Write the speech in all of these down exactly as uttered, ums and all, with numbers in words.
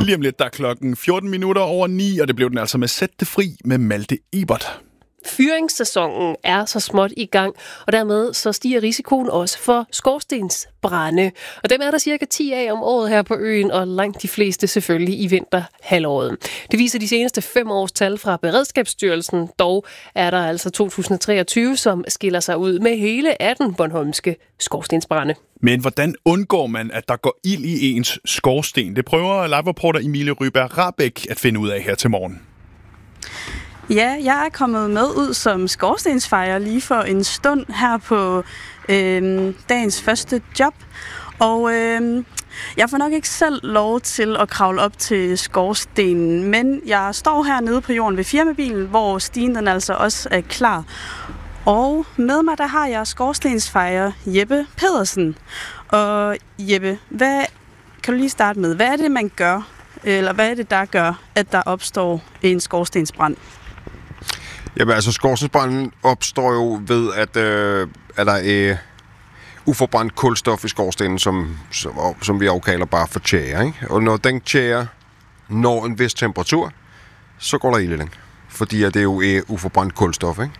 Lige om lidt, der er klokken fjorten minutter over ni, og det blev den altså med Sæt det fri med Malte Ebert. Fyringssæsonen er så småt i gang, og dermed så stiger risikoen også for skorstensbrande. Og dem er der cirka ti af om året her på øen, og langt de fleste selvfølgelig i vinterhalvåret. Det viser de seneste fem års tal fra Beredskabsstyrelsen. Dog er der altså to tusind treogtyve, som skiller sig ud med hele atten bornholmske skorstensbrande. Men hvordan undgår man, at der går ild i ens skorsten? Det prøver live-reporter Emilie Ryberg Rahbek at finde ud af her til morgen. Ja, jeg er kommet med ud som skorstensfejer lige for en stund her på øh, dagens første job. Og øh, jeg får nok ikke selv lov til at kravle op til skorstenen, men jeg står hernede på jorden ved firmabilen, hvor stigen den altså også er klar. Og med mig der har jeg skorstensfejer Jeppe Pedersen. Og Jeppe, hvad kan du lige starte med? Hvad er det, man gør, eller hvad er det, der gør, at der opstår en skorstensbrand? Jamen altså, skorstensbranden opstår jo ved, at, øh, at der er uforbrændt kulstof i skorstenen, som, som, som vi også kalder bare for tjære. Ikke? Og når den tjære når en vis temperatur, så går der ild i den. Fordi at det jo er uforbrændt kulstof, ikke?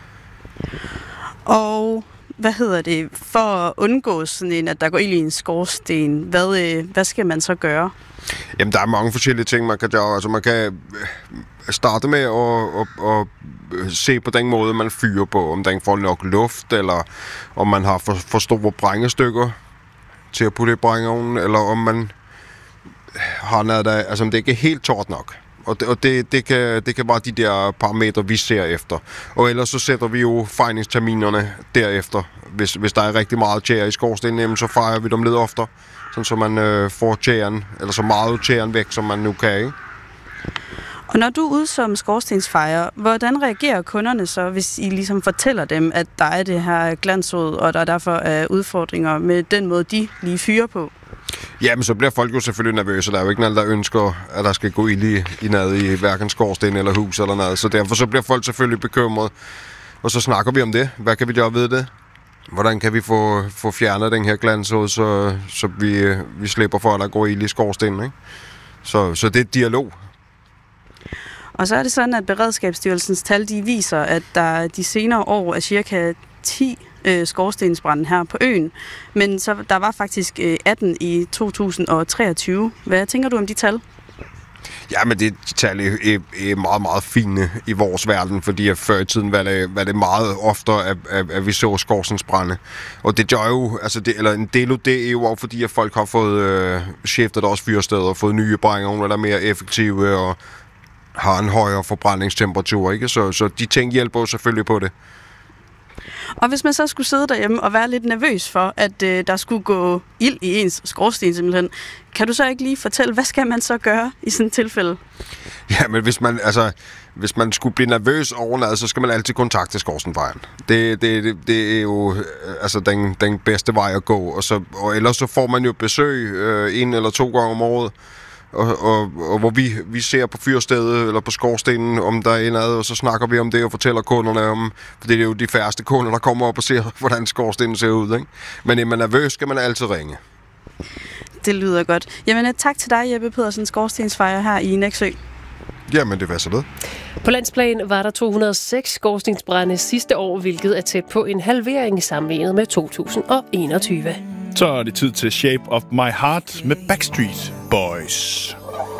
Og hvad hedder det? For at undgå sådan en, at der går ild i en skorsten, hvad, øh, hvad skal man så gøre? Jamen, der er mange forskellige ting, man kan gøre. Altså, man kan starte med at, at, at se på den måde, man fyrer på. Om den får nok luft, eller om man har for, for store brændestykker til at putte i brændeovnen, eller om man har noget, der, altså, om det ikke er helt tørt nok. Og, det, og det, det, kan, det kan være de der parametre, vi ser efter. Og ellers så sætter vi jo fejningsterminerne derefter. Hvis, hvis der er rigtig meget tjære i skorstenen, så fejrer vi dem lidt oftere. Sådan så man øh, får tjæren, eller så meget tjæren væk, som man nu kan, ikke? Og når du er ude som skorstensfejer, hvordan reagerer kunderne så, hvis I ligesom fortæller dem, at der er det her glansrød, og der derfor er udfordringer med den måde, de lige fyrer på? Jamen, så bliver folk jo selvfølgelig nervøse. Der er jo ikke nogen, der ønsker, at der skal gå ild i, i noget i hverken skorsten eller hus eller noget. Så derfor så bliver folk selvfølgelig bekymret. Og så snakker vi om det. Hvad kan vi gøre ved det? Hvordan kan vi få, få fjernet den her glansrød, så, så vi, vi slipper for, at der går ild i skorstenen, ikke? Så, så det er dialog. Og så er det sådan, at Beredskabsstyrelsens tal de viser, at der de senere år er cirka ti øh, skorstensbrande her på øen. Men så der var faktisk øh, atten i to tusind treogtyve. Hvad tænker du om de tal? Ja, men det tal er, er, er meget, meget fine i vores verden, fordi før i tiden var det, var det meget oftere, at, at, at vi så skorstensbrande. Og det gør jo, altså det, eller en del af det er jo også fordi, at folk har fået øh, skiftet deres fyrsteder og fået nye brændeovne, der er mere effektive og har en højere forbrændingstemperatur, ikke? Så, så de ting hjælper jo selvfølgelig på det. Og hvis man så skulle sidde derhjemme og være lidt nervøs for, at øh, der skulle gå ild i ens skorsten simpelthen, kan du så ikke lige fortælle, hvad skal man så gøre i sådan et tilfælde? Ja, men hvis man, altså, hvis man skulle blive nervøs over noget, så skal man altid kontakte skorstenfejeren. Det, det, det, det er jo altså, den, den bedste vej at gå. Og, så, og ellers så får man jo besøg øh, en eller to gange om året, Og, og, og hvor vi, vi ser på fyrstedet eller på skorstenen, om der er noget, og så snakker vi om det og fortæller kunderne om, for det er jo de færreste kunder, der kommer op og ser, hvordan skorstenen ser ud, ikke? Men er man nervøs, skal man altid ringe. Det lyder godt. Jamen tak til dig, Jeppe Pedersen, skorstensfejer her i Nexø. Jamen, det var så det. På landsplan var der to hundrede og seks skorstensbrande sidste år, hvilket er tæt på en halvering sammenlignet med to tusind enogtyve. Så er det tid til Shape of My Heart med Backstreet Boys.